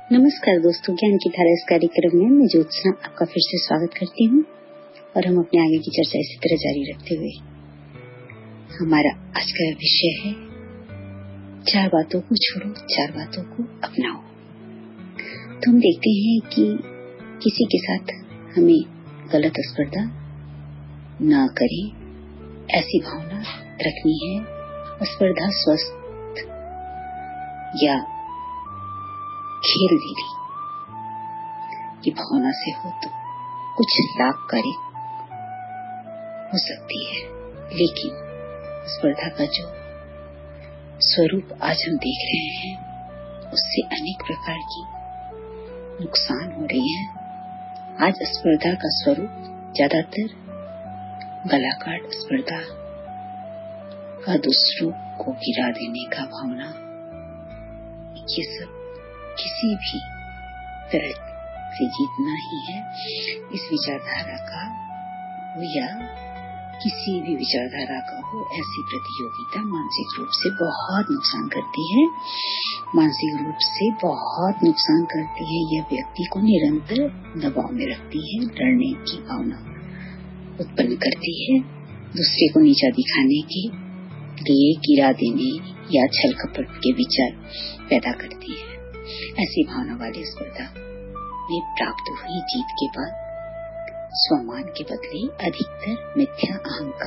नमस्कार दोस्तों, ज्ञान की धारा इस कार्यक्रम में मैं ज्योत्सना आपका फिर से स्वागत करती हूँ और हम अपने आगे की चर्चा इसी तरह जारी रखते हुए हमारा आज का विषय है 4 बातों को छोड़ो, 4 बातों को अपनाओ। तो हम देखते हैं कि किसी के साथ हमें गलत स्पर्धा न करें, ऐसी भावना रखनी है। स्पर्धा स्वस्थ या खेल दीदी की भावना से हो तो कुछ लाभकारी हो सकती है, लेकिन स्पर्धा का जो स्वरूप आज हम देख रहे हैं उससे अनेक प्रकार की नुकसान हो रही है। आज स्पर्धा का स्वरूप ज्यादातर गलाकाट स्पर्धा का, दूसरों को गिरा देने का भावना, ये सब किसी भी तरह से जीतना ही है। इस विचारधारा का हो या किसी भी विचारधारा का हो, ऐसी प्रतियोगिता मानसिक रूप से बहुत नुकसान करती है। मानसिक रूप से बहुत नुकसान करती है। यह व्यक्ति को निरंतर दबाव में रखती है, डरने की भावना उत्पन्न करती है, दूसरे को नीचा दिखाने के लिए गिरा देने या छल कपट के विचार पैदा करती है। ऐसी भावना वाली स्पर्धा में प्राप्त हुई जीत के बाद स्वमान के बदले अधिकतर मिथ्या अहंकार